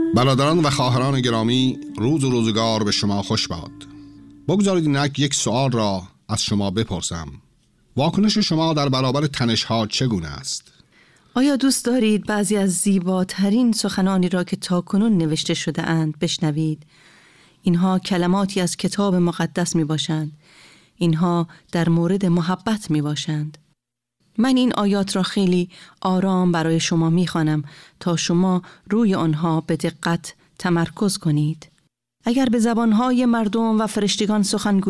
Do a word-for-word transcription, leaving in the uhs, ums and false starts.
برادران و خواهران گرامی، روز و روزگار به شما خوش باد. بگذارید اینک یک سوال را از شما بپرسم. واکنش شما در برابر تنش‌ها چگونه است؟ آیا دوست دارید بعضی از زیباترین سخنانی را که تاکنون نوشته شده اند بشنوید؟ اینها کلماتی از کتاب مقدس می باشند. اینها در مورد محبت می باشند. من این آیات را خیلی آرام برای شما می خوانم تا شما روی آنها به دقت تمرکز کنید. اگر به زبانهای مردم و فرشتگان سخن